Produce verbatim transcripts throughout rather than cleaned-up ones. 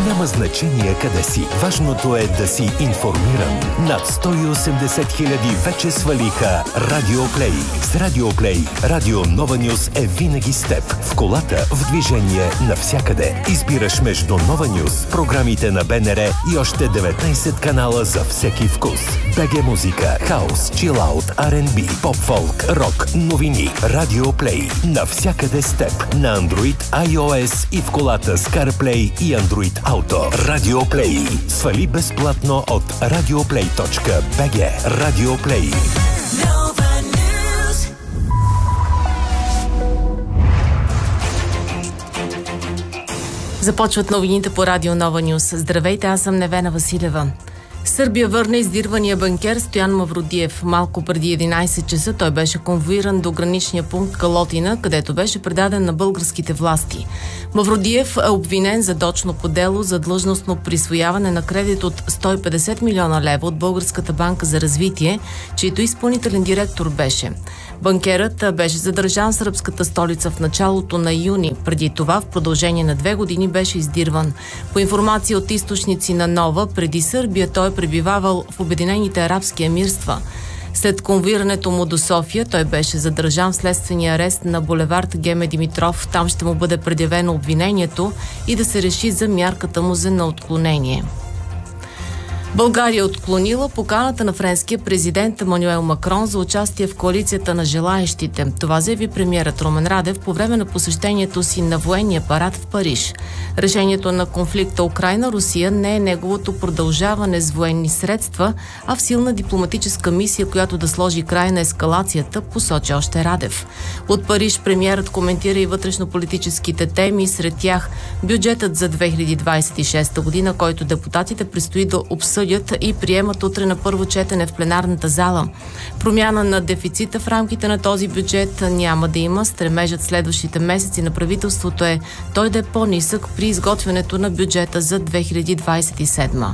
Няма значение къде си. Важното е да си информиран. Над сто и осемдесет хиляди вече свалиха Радио Плей. С Радио Плей, Радио Нова Нюз е винаги с теб. В колата, в движение, навсякъде. Избираш между Нова Нюз, програмите на БНР и още деветнайсет канала за всеки вкус. БГ музика, хаус, чилаут, Ар енд Би, поп-фолк, рок, новини. Радио Плей. Навсякъде с теб. На Android, iOS и в колата с CarPlay и Android Auto. Радио Плей. Свали безплатно от радиоплей точка би джи. Радио Плей. Започват новините по Радио Нова Нюз. Здравейте, аз съм Невена Василева. Сърбия върна издирвания банкер Стоян Мавродиев. Малко преди единайсет часа той беше конвоиран до граничния пункт Калотина, където беше предаден на българските власти. Мавродиев е обвинен задочно по дело за длъжностно присвояване на кредит от сто и петдесет милиона лева от Българската банка за развитие, чийто изпълнителен директор беше. Банкерът беше задържан в сръбската столица в началото на юни. Преди това, в продължение на две години, беше издирван. По информация от източници на Нова, преди Сърбия той е пребивавал в Обединените арабски емирства. След конвоирането му до София, той беше задържан в следствения арест на булевард Геме Димитров. Там ще му бъде предявено обвинението и да се реши за мярката му за неотклонение. България отклонила поканата на френския президент Емануел Макрон за участие в коалицията на желаещите. Това заяви премиерът Румен Радев по време на посещението си на военния парад в Париж. Решението на конфликта Украйна-Русия не е неговото продължаване с военни средства, а в силна дипломатическа мисия, която да сложи край на ескалацията, посочи още Радев. От Париж премиерът коментира и вътрешнополитическите теми, сред тях бюджетът за две хиляди двайсет и шеста година, който депутатите предстои да обсъдят и приемат утре на първо четене в пленарната зала. Промяна на дефицита в рамките на този бюджет няма да има. Стремежът следващите месеци на правителството е той да е по-нисък при изготвянето на бюджета за две хиляди двайсет и седма.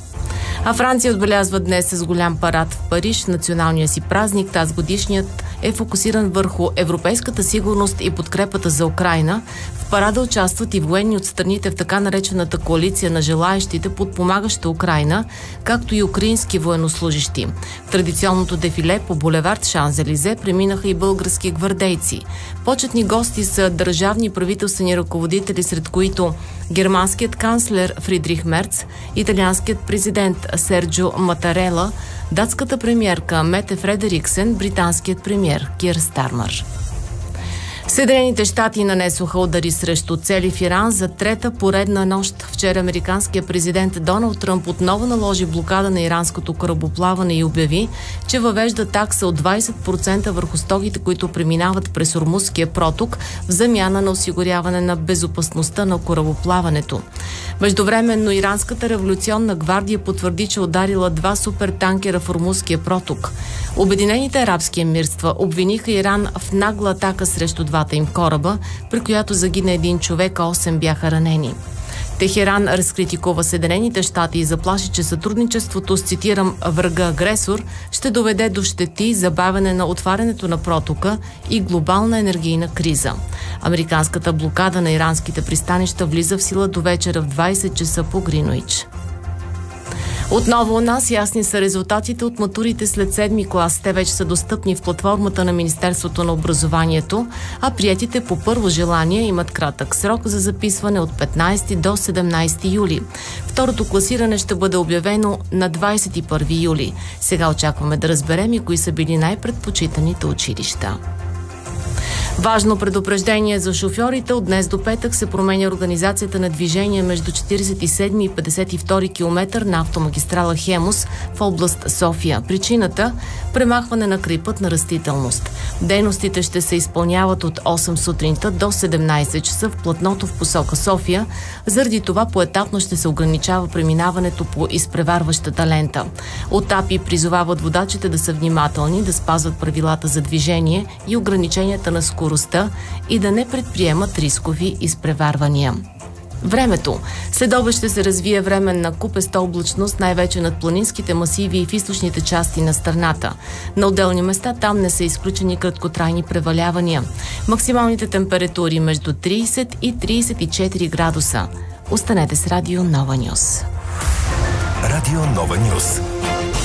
А Франция отбелязва днес с голям парад в Париж националния си празник. Тази годишният е фокусиран върху европейската сигурност и подкрепата за Украйна. В парада участват и военни от страните в така наречената коалиция на желаещите, подпомагаща Украйна, както и украински военнослужащи. В традиционното дефиле по булевард Шанзелизе преминаха и български гвардейци. Почетни гости са държавни правителствени ръководители, сред които германският канцлер Фридрих Мерц, италианският президент Серджо Матарела, датската премиерка Мете Фредериксен, британският премиер Кир Стармър. Съединените щати нанесоха удари срещу цели в Иран за трета поредна нощ. Вчера американският президент Доналд Тръмп отново наложи блокада на иранското корабоплаване и обяви, че въвежда такса от двайсет процента върху стоките, които преминават през Ормузския проток, в замяна на осигуряване на безопасността на корабоплаването. Междувременно иранската революционна гвардия потвърди, че ударила два супертанкера в Ормузския проток. Обединените арабски емирства обвиниха Иран в нагла атака срещу двата им кораба, при която загина един човек, а осем бяха ранени. Техеран разкритикува Съединените щати и заплаши, че сътрудничеството с, цитирам, врага-агресор ще доведе до щети, забавяне на отварянето на протока и глобална енергийна криза. Американската блокада на иранските пристанища влиза в сила до вечера в двайсет часа по Гринуич. Отново у нас ясни са резултатите от матурите след седми клас. Те вече са достъпни в платформата на Министерството на образованието, а приетите по първо желание имат кратък срок за записване от петнайсети до седемнайсети юли. Второто класиране ще бъде обявено на двайсет и първи юли. Сега очакваме да разберем и кои са били най-предпочитаните училища. Важно предупреждение за шофьорите. От днес до петък се променя организацията на движение между четирийсет и седми и петдесет и втори километър на автомагистрала Хемус в област София. Причината – премахване на крайпътна растителност. Дейностите ще се изпълняват от осем сутринта до седемнайсет часа в платното в посока София. Заради това поетапно ще се ограничава преминаването по изпреварващата лента. От АПИ призовават водачите да са внимателни, да спазват правилата за движение и ограниченията на скоростта и да не предприемат рискови изпреварвания. Времето. Следобед ще се развие временна купеста облачност, най-вече над планинските масиви и в източните части на страната. На отделни места там не са изключени краткотрайни превалявания. Максималните температури между трийсет и трийсет и четири градуса. Останете с Радио Нова Нюс. Радио Нова Нюс.